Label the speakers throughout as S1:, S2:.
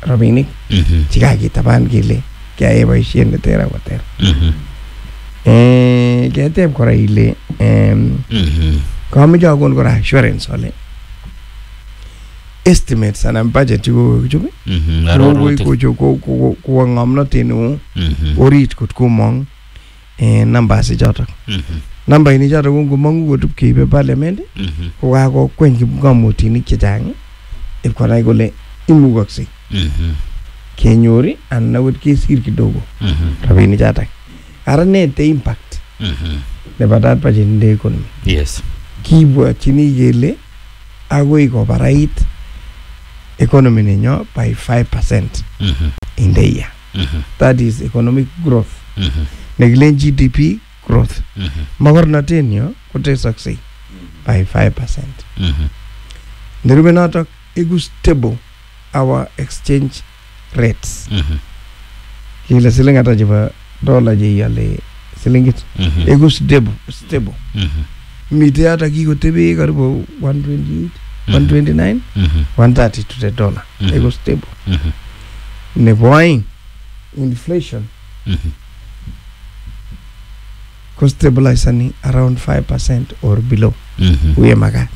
S1: rabinik chekakitaban kele kyae boisiet neter ak koter. Keteb kora ile kamoche akon kora assurance ole estimates anan budget chekokichob kowo ng'omnotet neo orit kot komong numbers chotok. Nambainik chotok ko ngomong'u kotub keibe parliament ko kakokweny kipng'omotinik chechang ip konai kole imukoksei kenyor anan akot kesir kidogo rabinik chotok. Ara nete impact nebo that budget in the economy.
S2: Yes.
S1: Kibwotyini kele agoi kobarait economy nenyo by 5% in the year. That is economic growth. Nekilen GDP growth. Makornatet nyo kotesoksei by 5%. Nerube notok iku stable our exchange rates. Kile siling ata chebo dollar je yale silingit. Iku stable. Mite ata kikotebe karibu 128, 129, 130 to the dollar. Iku stable. Nebo aeng inflation ko stabilizing around 5% or below. Uye makat.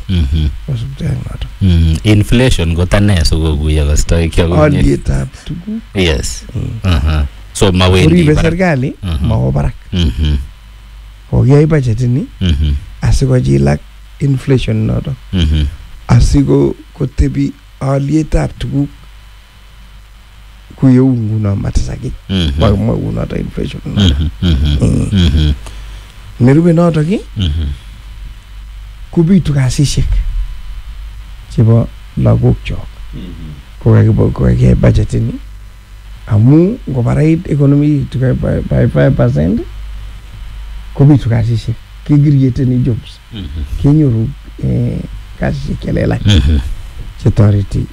S2: Inflation ko tane so kokuya kastoi kyo.
S1: Alyetab tuguk.
S2: Yes. So mawendi
S1: koribe serikali mawo barak. Kokiyai budget ni asikochilak inflation noto. Asiko kotebi alyetab tuguk kuyeu nguno matasaki. Magmwa nguno inflation noto. Nerube noto ki kubitu kasishek chebo lagok chok kokakiyai budget ni amu ngobarait economy by 5% kubitu kasishek kikreateni jobs kenyoru kasishek chelelach chetoreti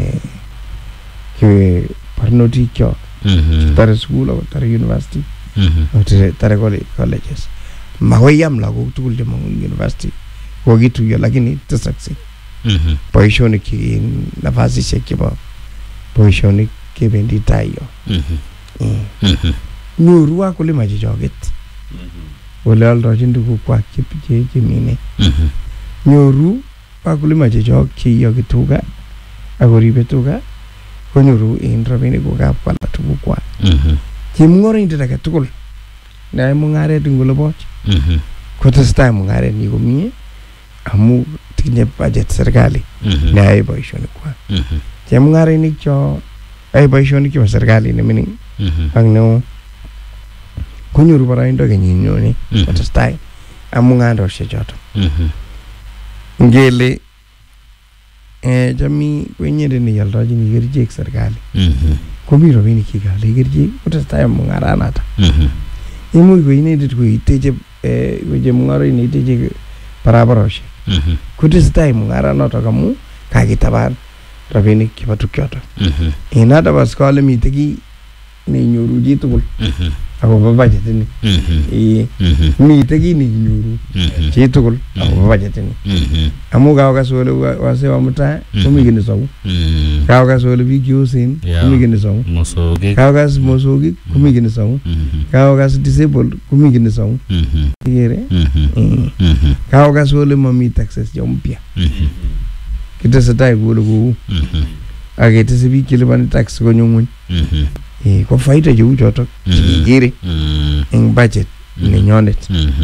S1: ke barnotik chok tare school ak tare university tare colleges makoyam lagok tugul chemong'u university kokituyo lakini tesoksei boisionik nafasishek chebo boisionik kebendi tai yo. Nyoru wakulima chechoket ole aldochin tugukwak chemine. Nyoru wakulima chechok cheiyoki tuga akoribe tuga konyoru en rabinik kokab kwalda tugukwak. Chemung'oroindet age tugul neyoe mung'aret eng oleboch kotesetai mung'aret nyi komie amu tinye budget serikali neyoe boisionikwak. Chemung'arainik cho yoe boisionik chebo serikali nemining ak neo konyoru boroindo kenyit nyone kotesetai ak mung'arosiek choto. Ngele chami kwenyet neoldochini kerichek serikali komi rabinik chekale kerichek kotesetai ak mung'aranoto. Imuch ko inendet koiteche koche mung'aroinik iteche barabarosiek kotesetai mung'aranoto amu kakitaban rabinik chebo tukyoto. Inata bas kole mite ki neinyoru chi tugul akobo budget ni. Mite ki neinyoru chi tugul akobo budget ni. Amu kaokas ole wase wa mutai komi kini sau. Kaokas ole biik yosen komi kini sau. Kaokas mosogik komi kini sau. Kaokas disabled komi kini sau. Ikere? Kaokas ole mami taxes cho mpya. Kitesetai kole kou aketese biik chelipani tax konyo ng'weny. Ko faida cheu chotok chikikere eng budget nenyonet.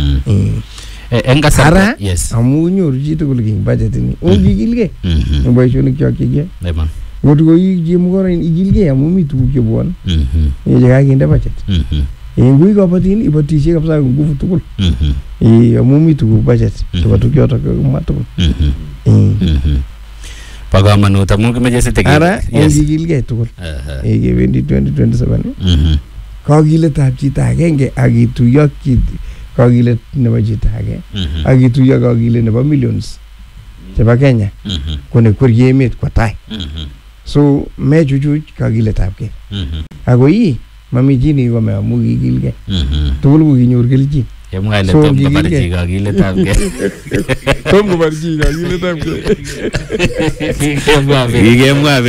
S1: Ara amu nyoru chitugul king budget ni okikilgei eng boisionik chok chekiyoe. Ngot ko chemung'oroin ikilgei amu mi tuguk chebwone chekakinde budget. Ngui kabatin ibotisie kabisa eng nguvu tugul. Amu mi tuguk budget chebo tukyotok komwa tugul.
S2: Pa kamanut amu kimeche sitik.
S1: Ara okikilgei tugul. Kebendi 2027. Kakiletab chito agenge akituyo kakilet nebo chito age akituyo kakilet nebo millions chebo Kenya kone kwerye emet kwa tai. So mechuchuch kakiletabgei. Ako mami chi nekome amu kikilgei. Tugul ko kinyor kelchin.
S2: Yemwaile tom kobarchi kakiletabgei.
S1: Tom kobarchi kakiletabgei.
S2: Kikemwa